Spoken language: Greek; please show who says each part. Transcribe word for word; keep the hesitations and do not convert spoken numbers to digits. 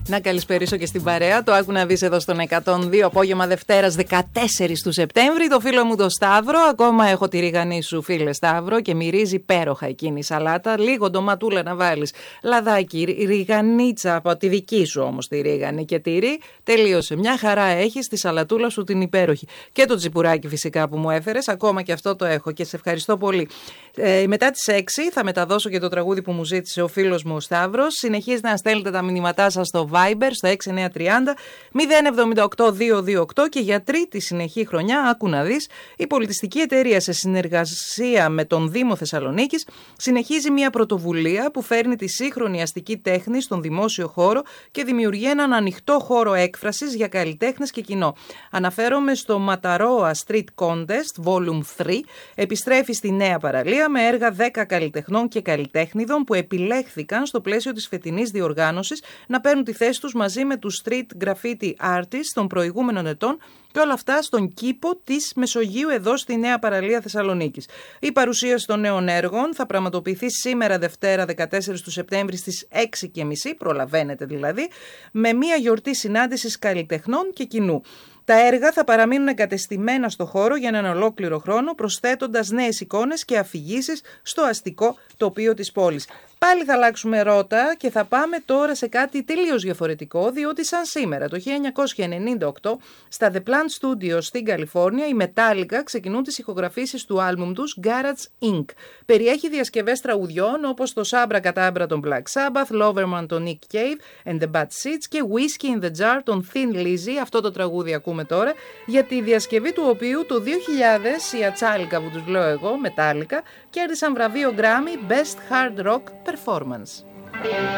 Speaker 1: Να καλησπερίσω και στην παρέα. Το άκου να δεις εδώ στον εκατόν δύο, απόγευμα Δευτέρας δεκατέσσερις του Σεπτέμβρη. Το φίλο μου το Σταύρο. Ακόμα έχω τη ρίγανη σου, φίλε Σταύρο, και μυρίζει υπέροχα εκείνη η σαλάτα. Λίγο ντοματούλα να βάλεις. Λαδάκι, ριγανίτσα από τη δική σου όμως τη ρίγανη και τυρί. Τελείωσε. Μια χαρά έχεις τη σαλατούλα σου την υπέροχη. Και το τσιπουράκι φυσικά που μου έφερες. Ακόμα και αυτό το έχω και σε ευχαριστώ πολύ. Ε, μετά τις έξι θα μεταδώσω και το τραγούδι που μου ζήτησε ο φίλος μου ο Σταύρος. Συνεχίζετε να στέλνετε τα μηνύματά σας στο Viber στο έξι εννιά τρία μηδέν μηδέν εβδομήντα οκτώ διακόσια είκοσι οκτώ και για τρίτη συνεχή χρονιά, άκου να δεις, η πολιτιστική εταιρεία σε συνεργασία με τον Δήμο Θεσσαλονίκης συνεχίζει μια πρωτοβουλία που φέρνει τη σύγχρονη αστική τέχνη στον δημόσιο χώρο και δημιουργεί έναν ανοιχτό χώρο έκφρασης για καλλιτέχνες και κοινό. Αναφέρομαι στο Ματαρόα Street Contest Volume τρία, επιστρέφει στη νέα παραλία με έργα δέκα καλλιτεχνών και καλλιτέχνηδων που επιλέχθηκαν στο πλαίσιο της φετινής διοργάνωσης να παίρνουν τη θέση τους μαζί με τους street graffiti artists των προηγούμενων ετών και όλα αυτά στον κήπο της Μεσογείου εδώ στη Νέα Παραλία Θεσσαλονίκης. Η παρουσίαση των νέων έργων θα πραγματοποιηθεί σήμερα Δευτέρα δεκατέσσερις του Σεπτέμβρη στις έξι και μισή, προλαβαίνετε δηλαδή, με μια γιορτή συνάντησης καλλιτεχνών και κοινού. Τα έργα θα παραμείνουν εγκατεστημένα στο χώρο για έναν ολόκληρο χρόνο, προσθέτοντας νέες εικόνες και αφηγήσεις στο αστικό τοπίο της πόλης. Πάλι θα αλλάξουμε ρότα και θα πάμε τώρα σε κάτι τελείως διαφορετικό, διότι σαν σήμερα το χίλια εννιακόσια ενενήντα οκτώ στα The Plant Studios στην Καλιφόρνια οι Metallica ξεκινούν τις ηχογραφήσεις του άλμπουμ τους Garage Incorporated. Περιέχει διασκευές τραγουδιών όπως το Sabra Cadabra των Black Sabbath, Loverman των Nick Cave and the Bad Seeds και Whiskey in the Jar των Thin Lizzy. Αυτό το τραγούδι ακούμε τώρα, για τη διασκευή του οποίου το δύο χιλιάδες οι ατσάλικα που τους λέω εγώ, Metallica, κέρδισαν βραβείο Grammy Best Hard Rock Performance.